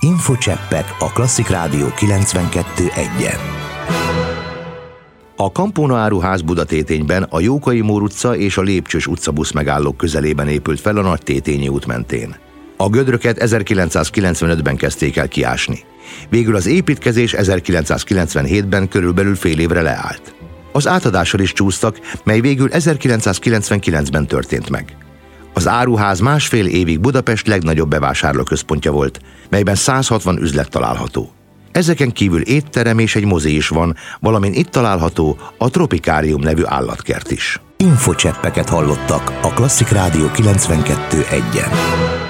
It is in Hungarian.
Infocseppek a Klasszik Rádió 92.1-en. A Campona áruház Budatétényben a Jókai Mór utca és a Lépcsős utca buszmegállók közelében épült fel a Nagy Tétényi út mentén. A gödröket 1995-ben kezdték el kiásni. Végül az építkezés 1997-ben körülbelül fél évre leállt. Az átadással is csúsztak, mely végül 1999-ben történt meg. Az áruház másfél évig Budapest legnagyobb bevásárlóközpontja volt, melyben 160 üzlet található. Ezeken kívül étterem és egy mozi is van, valamint itt található a Tropikárium nevű állatkert is. Infocseppeket hallottak a Klasszik Rádió 92.1-en.